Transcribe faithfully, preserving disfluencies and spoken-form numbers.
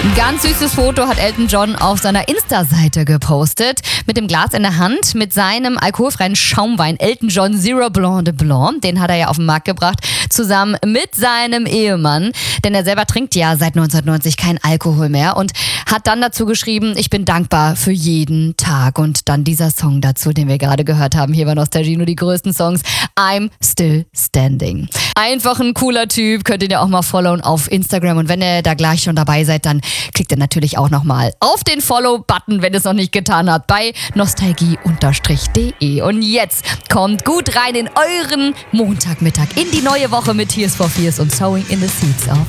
Ganz süßes Foto hat Elton John auf seiner Insta-Seite gepostet. Mit dem Glas in der Hand, mit seinem alkoholfreien Schaumwein Elton John Zero Blanc de Blanc. Den hat er ja auf den Markt gebracht, zusammen mit seinem Ehemann. Denn er selber trinkt ja seit neunzehnhundertneunzig kein Alkohol mehr und hat dann dazu geschrieben, ich bin dankbar für jeden Tag. Und dann dieser Song dazu, den wir gerade gehört haben. Hier bei Nostalgie nur die größten Songs. I'm Still Standing. Einfach ein cooler Typ. Könnt ihr ja auch mal followen auf Instagram. Und wenn ihr da gleich schon dabei seid, dann klickt ihr natürlich auch nochmal auf den Follow-Button, wenn ihr es noch nicht getan habt, bei nostalgie Punkt de. Und jetzt kommt gut rein in euren Montagmittag, in die neue Woche mit Tears for Fears und Sowing in the Seeds auf